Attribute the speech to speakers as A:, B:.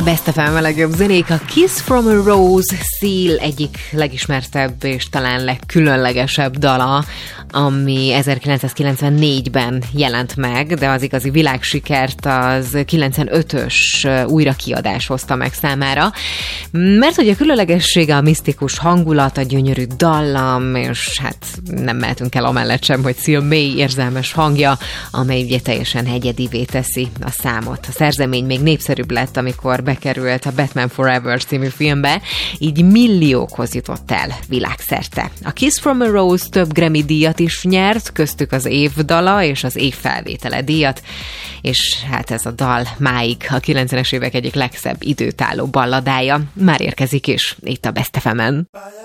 A: Best FM a legjobb zenék, a Kiss from a Rose, Seal egyik legismertebb és talán legkülönlegesebb dala, ami 1994-ben jelent meg, de az igazi világsikert az 95-ös újrakiadás hozta meg számára, mert hogy a különlegessége, a misztikus hangulat, a gyönyörű dallam, és hát nem mehetünk el amellett sem, hogy Seal mély érzelmes hangja, amely ugye teljesen egyedivé teszi a számot. A szerzemény még népszerűbb lett, amikor bekerült a Batman Forever című filmbe, így milliókhoz jutott el világszerte. A Kiss from a Rose több Grammy díjat is nyert, köztük az év dala és az év felvétele díjat, és hát ez a dal máig a 90-es évek egyik legszebb időtálló balladája. Már érkezik is itt a Best FM-en.